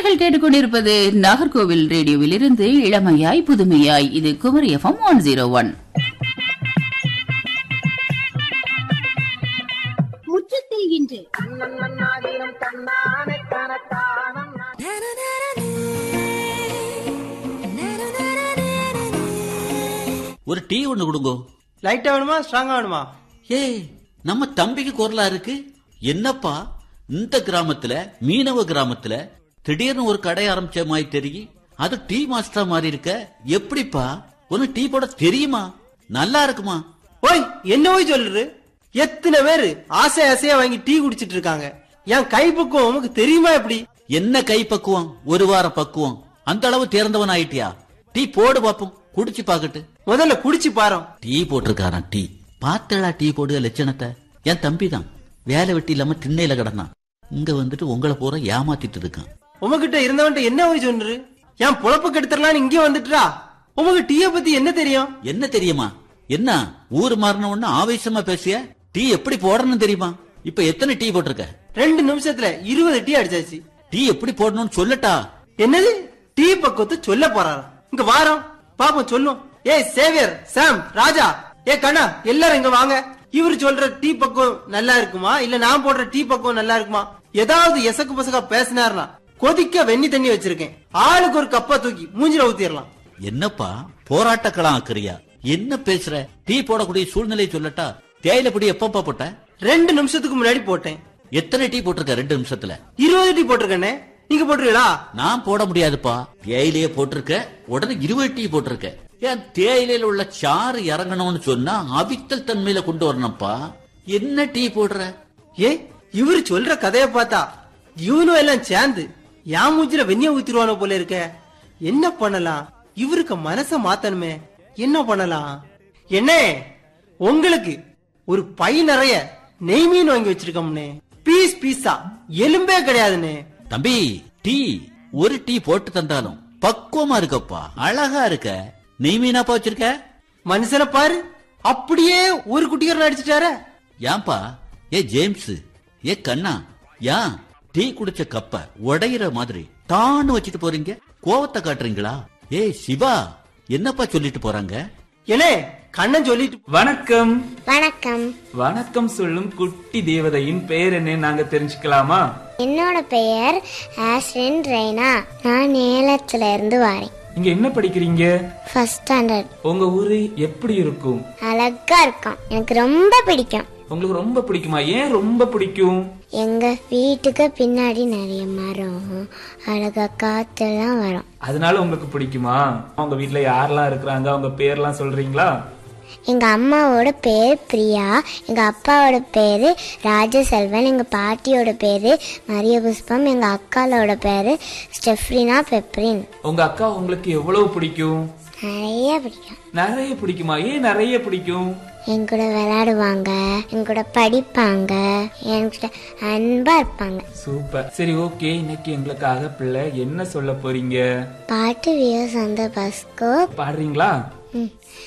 நேர்கள் கேட்டுக்கொண்டிருப்பது நாகர்கோவில் ரேடியோவில் இருந்து இளமையாய் புதுமையாய். இது குமரி FM 101. முற்றத்தில் இன்று ஒரு டீ ஒண்ணு கொடுங்க. லைட்டா வேணுமா ஸ்ட்ராங்கா வேணுமா? ஏய், நம்ம தம்பிக்கு குரலா இருக்கு. என்னப்பா இந்த கிராமத்துல, மீனவ கிராமத்துல திடீர்னு ஒரு கடை ஆரம்பிச்ச மாதிரி தெரியும். அது டீ மாஸ்டரா மாறி இருக்க. எப்படிப்பா உனக்கு டீ போட தெரியுமா? நல்லா இருக்குமா? ஓய், என்ன போய் சொல்லுரு? எத்தனை பேரு ஆசை ஆசையா வாங்கி டீ குடிச்சிட்டு இருக்காங்க. என் கை பக்குவம் உனக்கு தெரியுமா? எப்படி என்ன கை பக்குவம்? ஒரு வார பக்குவம். அந்த அளவு தேர்ந்தவன் ஆயிட்டியா? டீ போடு பாப்போம், குடிச்சு பாக்கட்டு. முதல்ல குடிச்சு பாரு. டீ போட்டிருக்காரான். டீ பார்த்தா டீ போடுக லட்சணத்தை. என் தம்பி தான் வேலை வெட்டி இல்லாம திண்ணையில கிடந்தான். இங்க வந்துட்டு உங்களை பூரா ஏமாத்திட்டு இருக்கான். உங்ககிட்ட இருந்தவன்ட்ட என்ன போய் சொல்லுரு? என் பொழப்பு கெடுத்துடலான்னு இங்கே வந்துட்டுறா. உங்களுக்கு டீய பத்தி என்ன தெரியும்? என்ன தெரியுமா? என்ன ஊர் மாறின உடனே ஆவேசமா பேசிய? டீ எப்படி போடணும் தெரியுமா? இப்ப எத்தனை டீ போட்டிருக்க? 2 நிமிஷத்துல 20 டீ அடிச்சாச்சு. டீ எப்படி போடணும்னு சொல்லட்டா? என்னது டீ பக்குவத்தை சொல்ல போறாரா? இங்க வாரம் பாப்போம் சொல்லும். ஏய் சேவியர், சாம், ராஜா, ஏ கண்ணா, எல்லாரும் இங்க வாங்க. இவரு சொல்ற டீ பக்குவம் நல்லா இருக்குமா இல்ல நான் போடுற டீ பக்குவம் நல்லா இருக்குமா? ஏதாவது எசக்கு பசக்கா பேசினார்னா கொதிக்க வெண்ணி தண்ணி வச்சிருக்கேன். ஆளுக்கு ஒரு கப்பா தூக்கி மூஞ்சில ஊத்திடலாம். என்னப்பா போராட்டக்கலாம் ஆக்குறியா? என்ன பேசுற? டீ போடக்கூடிய சூழ்நிலையை சொல்லட்டா? தேயிலை பொடி எப்பப்பா போட்ட? 2 நிமிஷத்துக்கு முன்னாடி போட்டேன். எத்தனை டீ போட்டிருக்க 2 நிமிஷத்துல? 20 டீ போட்டிருக்கேனே. நீங்க போட்டுருக்கீங்களா? நான் போட முடியாதுப்பா. தேயிலையே போட்டிருக்க, உடனே 20 டீ போட்டிருக்க. ஏன் தேயிலையில உள்ள சாறு இறங்கணும்னு சொன்னா அவித்தல் தன்மையில கொண்டு வரணும்ப்பா. என்ன டீ போடுற? ஏ இவரு சொல்ற கதைய பார்த்தா இவனும் எல்லாம் சேர்ந்து என் மூஞ்சில வெண்ணிய ஊத்திருவானோ போல இருக்க. என்ன பண்ணலாம்? இவருக்கு மனச மாத்தணுமே. என்ன பண்ணலாம்? என்ன உங்களுக்கு ஒரு பை நிறைய நெய் மீன் வாங்கி வச்சிருக்கோம்னே. பீஸ் பீஸா எலும்பே கிடையாதுன்னு. தம்பி, டீ ஒரு டீ போட்டு தந்தாலும் பக்குவமா இருக்கப்பா, அழகா இருக்க. நெய் மீனாப்பா வச்சிருக்க? மனுஷனை பாரு, அப்படியே ஒரு குட்டிகரன் அடிச்சுட்டார. ஏன்பா? ஏ ஜேம்ஸ், ஏ கண்ணா, ஏன் டீ குடிச்ச கப்ப உடையிற மாதிரி தான்னு வச்சுட்டு போறீங்க? கோவத்தை காட்டுறீங்களா? ஏ சிவா, என்னப்பா சொல்லிட்டு போறாங்க? ஏனே கண்ணன் சொல்லிட்டு. வணக்கம். வணக்கம். வணக்கம் சொல்லும் குட்டி தேவதையின் பெயர் என்ன நாங்க தெரிஞ்சுக்கலாமா? என்னோட பெயர் ஆஸ்ரின் ரெய்னா. நான் நேலத்துல இருந்து வரேன். இங்க என்ன படிக்கிறீங்க? First standard. உங்க ஊரு எப்படி இருக்கும்? அழகா இருக்கும். எனக்கு ரொம்ப பிடிக்கும். உங்களுக்கு ரொம்ப பிடிக்குமா? ஏன் ரொம்ப பிடிக்கும்? எங்க வீட்டுக்கு பின்னாடி நிறைய மரம், அழகா காத்தெல்லாம் வரும். அதனால உங்களுக்கு பிடிக்குமா? உங்க வீட்டுல யாரெல்லாம் இருக்கிறாங்க? அவங்க பேர்லாம் சொல்றீங்களா? எங்க அம்மாவோட பேர் பிரியா, எங்க அப்பாவோட பேரு ராஜசெல்வன், எங்க பாட்டியோட பேரு மரிய புஷ்பம், எங்க அக்காலோட பேரு ஸ்டெஃப்ரினா பெப்ரின். உங்க அக்கா உங்களுக்கு எவ்வளவு பிடிக்கும்? நிறைய பிடிக்கும். நிறைய பிடிக்குமா? ஏன் நிறைய பிடிக்கும்? என் கூட விளையாடுவாங்க, என் கூட படிப்பாங்க, என்கிட்ட அன்பா இருப்பாங்க. சூப்பர். சரி, ஓகே. இன்னைக்கு எங்களுக்காக பிள்ளை என்ன சொல்ல போறீங்க? பாட்டு வியோ சந்த பஸ்கோ பாடுறீங்களா?